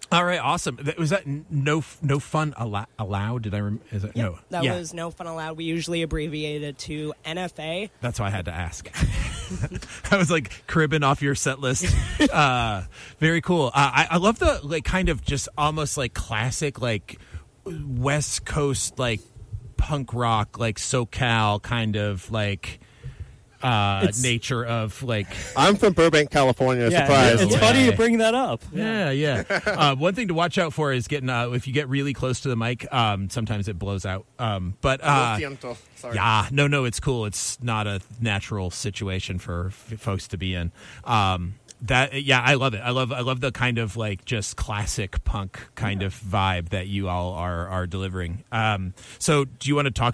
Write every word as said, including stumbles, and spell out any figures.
All right, awesome. That, was that no no fun allow, allowed? Did I rem- is it Yep, no? that yeah. was No Fun Allowed. We usually abbreviate it to N F A. That's why I had to ask. I was like cribbing off your set list. Uh, very cool. Uh, I, I love the like kind of just almost like classic like West Coast like punk rock like SoCal kind of like uh, nature of like. I'm from Burbank, California. Yeah, surprise! it's Yeah. funny you bring that up. Yeah, yeah. uh, one thing to watch out for is getting uh, if you get really close to the mic. Um, sometimes it blows out. Um, but uh, Sorry. yeah, no, no, it's cool. It's not a natural situation for f- folks to be in. Um, that yeah, I love it. I love I love the kind of like just classic punk kind of vibe that you all are are delivering. Um, so, do you want to talk